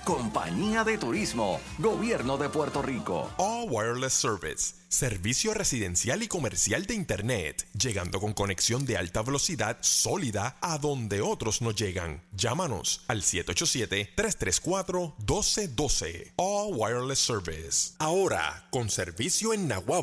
Compañía de Turismo, Gobierno de Puerto Rico. All Wireless Service, servicio residencial y comercial de Internet, llegando con conexión de alta velocidad sólida a donde otros no llegan. Llámanos al 787-334-1212. All Wireless Service. Ahora, con servicio en Nahuatl.